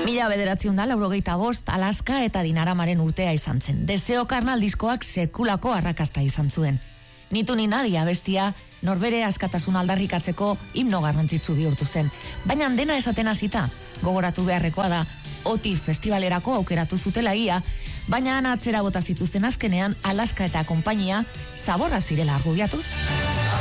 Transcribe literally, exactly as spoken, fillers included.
Mila bederatziun da, laurogeita bost, Alaska eta Dinaramaren urtea izan zen. Deseo Karnal diskoak sekulako arrakasta izan zuen. Nitu ni nadia bestia, norbere askatasun aldarrikatzeko himno garrantzitsu bihurtu zen. Baina dena esaten hasita, gogoratu beharrekoa da, Oti festivalerako aukeratu zutela ia, baina atzera bota zituzten azkenean Alaska eta konpainia zaborra zirela argudiatuz.